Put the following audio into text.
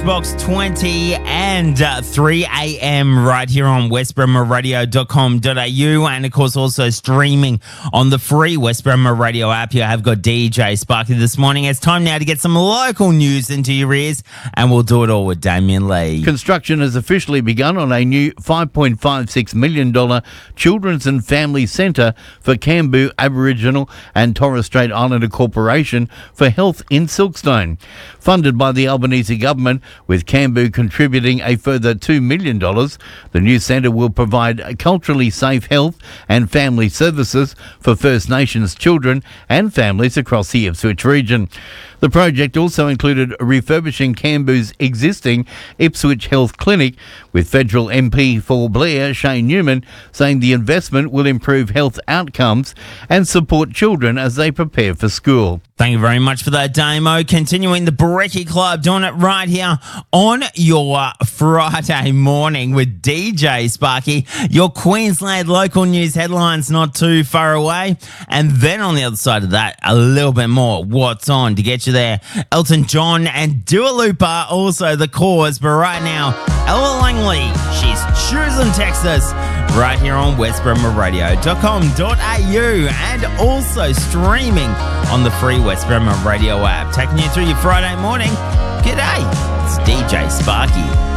Box 20 and 3 a.m. right here on westbromeradio.com.au, and of course also streaming on the free West Bromwich Radio app. You have got DJ Sparky this morning. It's time now to get some local news into your ears, and we'll do it all with Damien Lee. Construction has officially begun on a new $5.56 million Children's and Family Centre for Kambu Aboriginal and Torres Strait Islander Corporation for Health in Silkstone. Funded by the Albanese government, with Kambu contributing a further $2 million, the new centre will provide culturally safe health and family services for First Nations children and families across the Ipswich region. The project also included refurbishing Kambu's existing Ipswich Health Clinic, with federal MP for Blair, Shane Newman, saying the investment will improve health outcomes and support children as they prepare for school. Thank you very much for that, Damo. Continuing the Brekkie Club, doing it right here on your Friday morning with DJ Sparky. Your Queensland local news headlines not too far away. And then on the other side of that, a little bit more what's on to get you there. Elton John and Dua Lipa, also The Cause. But right now, Ella Langley, she's choosing Texas right here on westbromeradio.com.au, and also streaming on the free West Bromwich Radio app. Taking you through your Friday morning. G'day, it's DJ Sparky.